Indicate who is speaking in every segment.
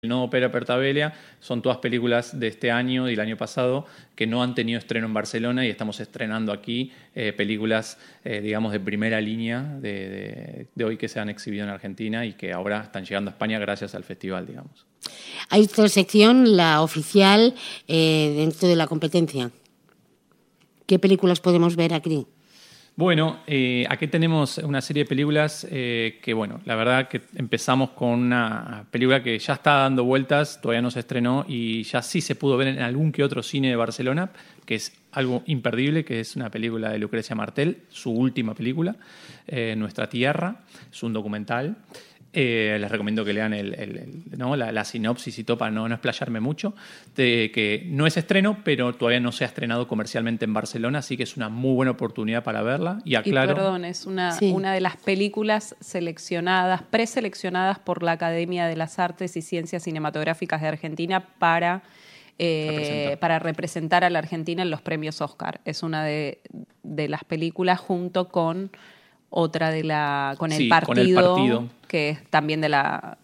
Speaker 1: No Opera per Tabelia, son todas películas de este año y el año pasado que no han tenido estreno en Barcelona y estamos estrenando aquí películas, digamos, de primera línea de hoy que se han exhibido en Argentina y que ahora están llegando a España gracias al festival, digamos.
Speaker 2: Hay otra sección, la oficial, dentro de la competencia. ¿Qué películas podemos ver aquí?
Speaker 1: Bueno, aquí tenemos una serie de películas que, bueno, la verdad que empezamos con una película que ya está dando vueltas, todavía no se estrenó y ya sí se pudo ver en algún que otro cine de Barcelona, que es algo imperdible, que es una película de Lucrecia Martel, su última película, Nuestra Tierra, es un documental. Les recomiendo que lean la sinopsis y todo para no explayarme mucho, de que no es estreno, pero todavía no se ha estrenado comercialmente en Barcelona, así que es una muy buena oportunidad para verla. Y aclaro...
Speaker 3: Y perdón, es una de las películas preseleccionadas por la Academia de las Artes y Ciencias Cinematográficas de Argentina para representar a la Argentina en los premios Oscar. Es una de las películas junto con otra con El Partido, que es también de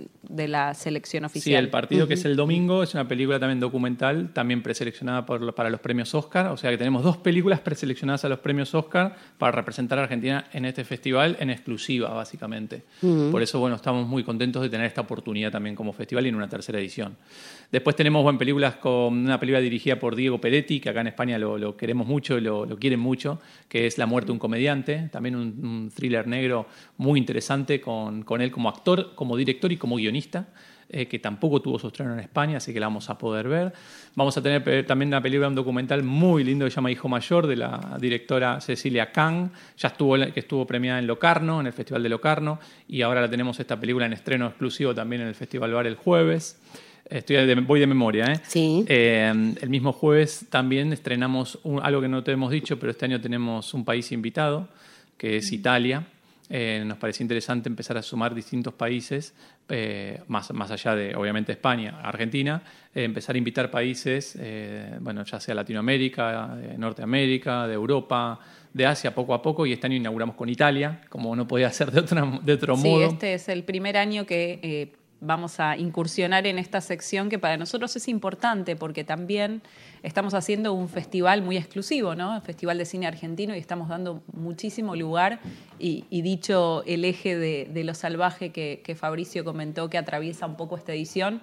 Speaker 3: la selección oficial.
Speaker 1: Sí, El Partido, que es el domingo, es una película también documental, también preseleccionada para los premios Oscar. O sea que tenemos 2 películas preseleccionadas a los premios Oscar para representar a Argentina en este festival en exclusiva, básicamente. Por eso, bueno, estamos muy contentos de tener esta oportunidad también como festival y en una tercera edición. Después tenemos películas con una película dirigida por Diego Peretti, que acá en España lo queremos mucho y lo quieren mucho, que es La muerte de un comediante, también un thriller negro muy interesante con él como actor, como director y como guionista, que tampoco tuvo su estreno en España, así que la vamos a poder ver. Vamos a tener también una película, un documental muy lindo que se llama Hijo Mayor, de la directora Cecilia Kang, que estuvo premiada en Locarno, en el Festival de Locarno, y ahora la tenemos esta película en estreno exclusivo también en el Festival Bar el jueves. Voy de memoria, ¿eh?
Speaker 2: Sí.
Speaker 1: El mismo jueves también estrenamos algo que no te hemos dicho, pero este año tenemos un país invitado, que es Italia. Nos pareció interesante empezar a sumar distintos países, más allá de, obviamente, España, Argentina, empezar a invitar países, ya sea Latinoamérica, de Norteamérica, de Europa, de Asia, poco a poco, y este año inauguramos con Italia, como no podía ser de otro modo.
Speaker 3: Sí, este es el primer año que vamos a incursionar en esta sección que para nosotros es importante porque también estamos haciendo un festival muy exclusivo, ¿no? El Festival de Cine Argentino, y estamos dando muchísimo lugar y dicho el eje de lo salvaje que Fabricio comentó que atraviesa un poco esta edición,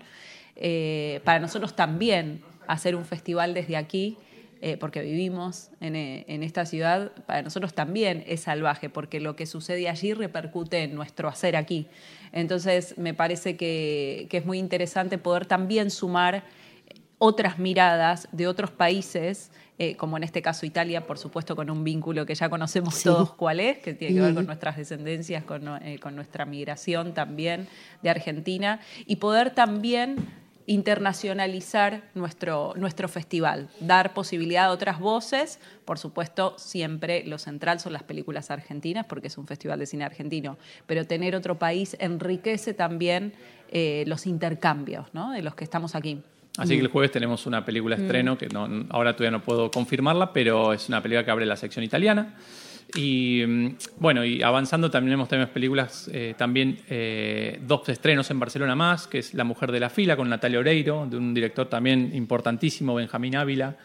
Speaker 3: para nosotros también hacer un festival desde aquí, porque vivimos en esta ciudad, para nosotros también es salvaje, porque lo que sucede allí repercute en nuestro hacer aquí. Entonces, me parece que es muy interesante poder también sumar otras miradas de otros países, como en este caso Italia, por supuesto, con un vínculo que ya conocemos todos cuál es, que tiene que ver con nuestras descendencias, con nuestra migración también de Argentina, y poder también internacionalizar nuestro festival, dar posibilidad a otras voces. Por supuesto, siempre lo central son las películas argentinas, porque es un festival de cine argentino, pero tener otro país enriquece también los intercambios, ¿no?, de los que estamos aquí.
Speaker 1: Así que el jueves tenemos una película estreno, que ahora todavía no puedo confirmarla, pero es una película que abre la sección italiana. Y y avanzando también tenemos películas, 2 estrenos en Barcelona más, que es La mujer de la fila con Natalia Oreiro, de un director también importantísimo, Benjamín Ávila,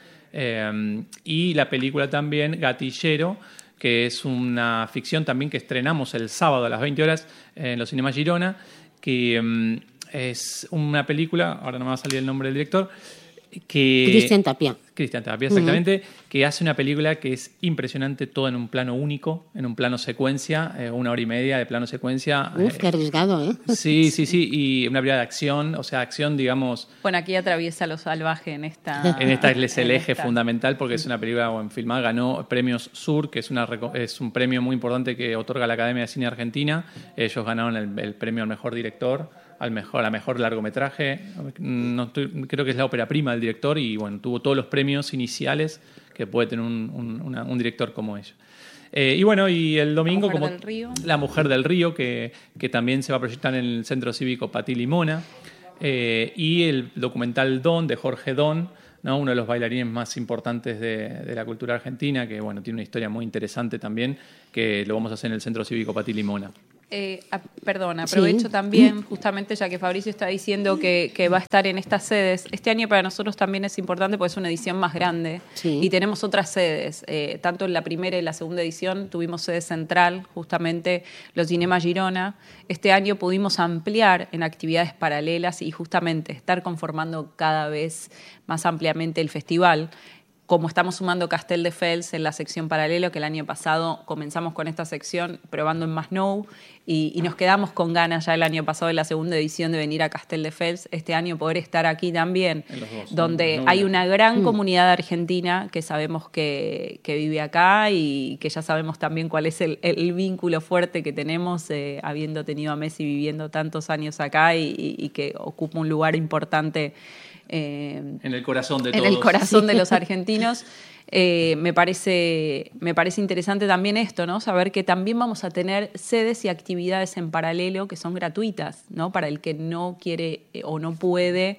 Speaker 1: y la película también Gatillero, que es una ficción también que estrenamos el sábado a las 20 horas en los Cinemas Girona, que es una película, ahora no me va a salir el nombre del director,
Speaker 2: Cristian Tapia,
Speaker 1: exactamente, que hace una película que es impresionante, todo en un plano único, en un plano secuencia, 1 hora y media de plano secuencia.
Speaker 2: Qué arriesgado, ¿eh?
Speaker 1: Sí, y una película de acción, o sea, acción, digamos...
Speaker 3: Bueno, aquí atraviesa lo salvaje en esta...
Speaker 1: es el eje fundamental, porque es una película filmada, ganó premios Sur, que es un premio muy importante que otorga la Academia de Cine Argentina. Ellos ganaron el premio al mejor director, a mejor largometraje. Creo que es la ópera prima del director y bueno, tuvo todos los premios iniciales que puede tener un director como ella. Y el domingo La mujer del río, que también se va a proyectar en el Centro Cívico Patí Limona, y el documental Don, de Jorge Don, ¿no?, uno de los bailarines más importantes de la cultura argentina, que bueno, tiene una historia muy interesante también, que lo vamos a hacer en el Centro Cívico Patí Limona.
Speaker 3: Perdón, aprovecho también, justamente ya que Fabricio está diciendo que va a estar en estas sedes. Este año para nosotros también es importante porque es una edición más grande y tenemos otras sedes. Tanto en la primera y la segunda edición tuvimos sede central, justamente los Cinema Girona. Este año pudimos ampliar en actividades paralelas y justamente estar conformando cada vez más ampliamente el festival. Como estamos sumando Castelldefels en la sección paralelo, que el año pasado comenzamos con esta sección probando en Masnou y nos quedamos con ganas ya el año pasado en la segunda edición de venir a Castelldefels, este año poder estar aquí también, donde hay una gran comunidad argentina que sabemos que vive acá y que ya sabemos también cuál es el vínculo fuerte que tenemos habiendo tenido a Messi viviendo tantos años acá y que ocupa un lugar importante
Speaker 1: en el corazón de todos.
Speaker 3: En el corazón de los argentinos. Me parece interesante también esto, ¿no? Saber que también vamos a tener sedes y actividades en paralelo que son gratuitas, ¿no? Para el que no quiere o no puede.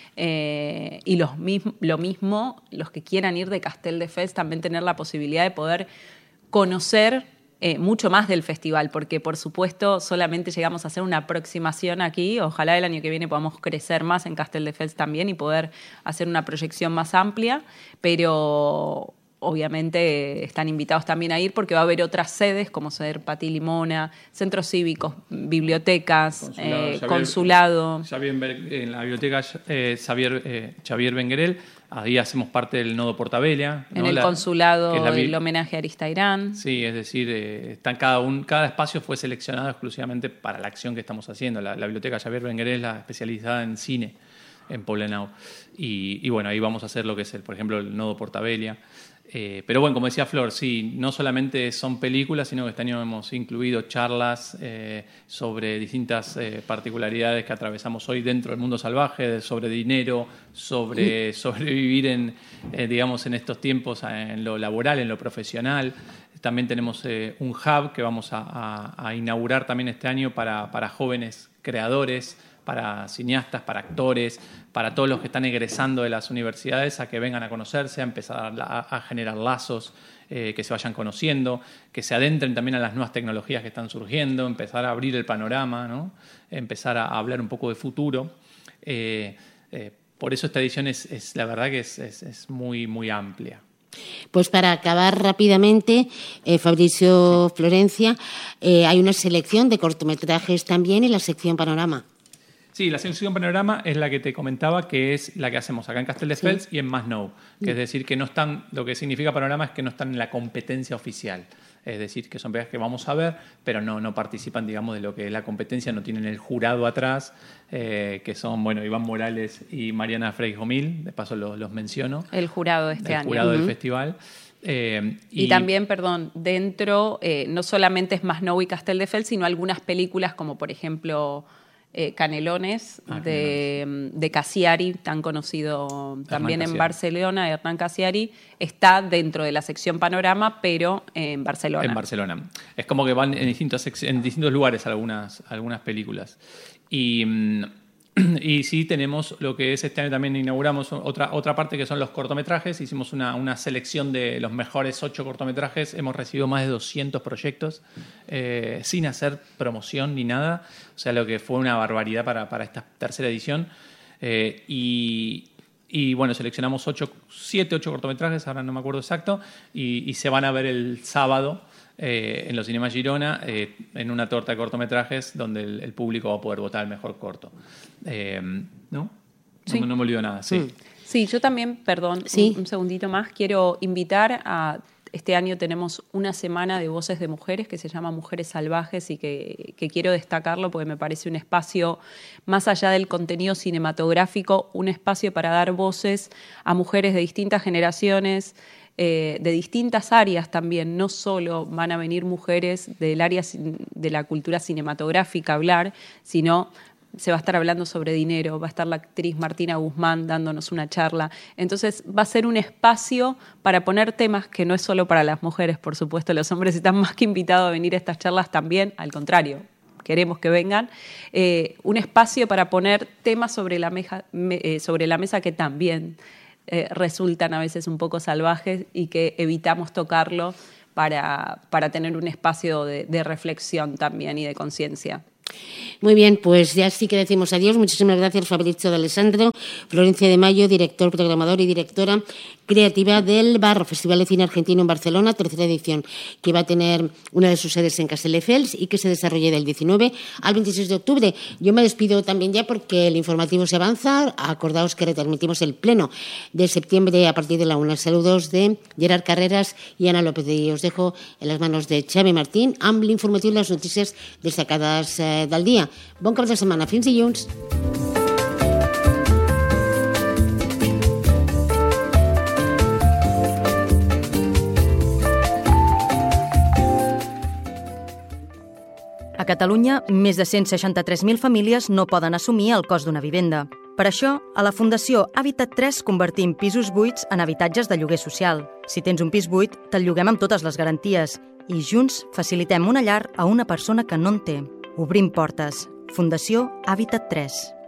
Speaker 3: Y lo mismo, los que quieran ir de Castelldefels, también tener la posibilidad de poder conocer mucho más del festival, porque por supuesto solamente llegamos a hacer una aproximación aquí. Ojalá el año que viene podamos crecer más en Castelldefels también y poder hacer una proyección más amplia, pero obviamente están invitados también a ir porque va a haber otras sedes como ser Patí Limona, centros cívicos, bibliotecas, consulado.
Speaker 1: En la biblioteca Xavier Benguerel, ahí hacemos parte del nodo Portabella.
Speaker 3: En el consulado, el homenaje a Aristairán.
Speaker 1: Sí, es decir, cada espacio fue seleccionado exclusivamente para la acción que estamos haciendo. La biblioteca Xavier Benguerel es la especializada en cine en Poblenou. Y bueno, ahí vamos a hacer lo que es, por ejemplo, el nodo Portabella. Pero bueno, como decía Flor, sí, no solamente son películas, sino que este año hemos incluido charlas sobre distintas particularidades que atravesamos hoy dentro del mundo salvaje, sobre dinero, sobre sobrevivir digamos, en estos tiempos, en lo laboral, en lo profesional. También tenemos un hub que vamos a inaugurar también este año para jóvenes creadores, para cineastas, para actores, para todos los que están egresando de las universidades a que vengan a conocerse, a empezar a generar lazos, que se vayan conociendo, que se adentren también a las nuevas tecnologías que están surgiendo, empezar a abrir el panorama, ¿no? Empezar a hablar un poco de futuro. Por eso esta edición es la verdad que es muy, muy amplia.
Speaker 2: Pues para acabar rápidamente, Fabricio Florencia, hay una selección de cortometrajes también en la sección Panorama.
Speaker 1: Sí, la sección Panorama es la que te comentaba, que es la que hacemos acá en Castelldefels y en Masnou, que es decir, que no están, lo que significa Panorama es que no están en la competencia oficial. Es decir, que son películas que vamos a ver, pero no participan, digamos, de lo que es la competencia, no tienen el jurado atrás, que son, bueno, Iván Morales y Mariana Freijomil, de paso los menciono.
Speaker 3: El jurado de este año.
Speaker 1: El jurado del festival.
Speaker 3: Y también, dentro, no solamente es Masnou y Castelldefels, sino algunas películas como, por ejemplo, Canelones de Cassiari, tan conocido también en Barcelona, Hernán Cassiari, está dentro de la sección Panorama, pero en Barcelona.
Speaker 1: En Barcelona. Es como que van en distintos lugares algunas películas. Y sí tenemos lo que es este año también inauguramos otra parte que son los cortometrajes. Hicimos una selección de los mejores 8 cortometrajes. Hemos recibido más de 200 proyectos sin hacer promoción ni nada. O sea, lo que fue una barbaridad para esta tercera edición. Y bueno, seleccionamos 7, 8 cortometrajes, ahora no me acuerdo exacto, y se van a ver el sábado en los Cinema Girona, en una torta de cortometrajes donde el público va a poder votar el mejor corto. ¿No?
Speaker 3: Sí.
Speaker 1: No me olvido nada, sí.
Speaker 3: Sí, yo también, perdón, un segundito más, quiero invitar a... Este año tenemos una semana de voces de mujeres que se llama Mujeres Salvajes y que quiero destacarlo porque me parece un espacio, más allá del contenido cinematográfico, un espacio para dar voces a mujeres de distintas generaciones, de distintas áreas también. No solo van a venir mujeres del área de la cultura cinematográfica a hablar, sino... se va a estar hablando sobre dinero, va a estar la actriz Martina Guzmán dándonos una charla. Entonces va a ser un espacio para poner temas que no es solo para las mujeres, por supuesto, los hombres están más que invitados a venir a estas charlas también, al contrario, queremos que vengan. Un espacio para poner temas sobre la mesa que también resultan a veces un poco salvajes y que evitamos tocarlo para tener un espacio de reflexión también y de conciencia.
Speaker 2: Muy bien, pues ya sí que decimos adiós. Muchísimas gracias, Fabrizio D'Alessandro. Florencia de Mayo, director, programador y directora creativa del Barro, Festival de Cine Argentino en Barcelona, tercera edición, que va a tener una de sus sedes en Castelldefels y que se desarrolla del 19 al 26 de octubre. Yo me despido también ya porque el informativo se avanza. Acordaos que retransmitimos el pleno de septiembre a partir de la 1. Saludos de Gerard Carreras y Ana López. Y os dejo en las manos de Xavi Martín amb l'informatiu i les notícies destacades del dia. Bon cap de setmana. Fins dilluns.
Speaker 4: A Catalunya, més de 163.000 famílies no poden assumir el cost d'una vivenda. Per això, a la Fundació Habitat 3 convertim pisos buits en habitatges de lloguer social. Si tens un pis buit, te'l lloguem amb totes les garanties i junts facilitem una llar a una persona que no en té. Obrim portes. Fundació Habitat 3.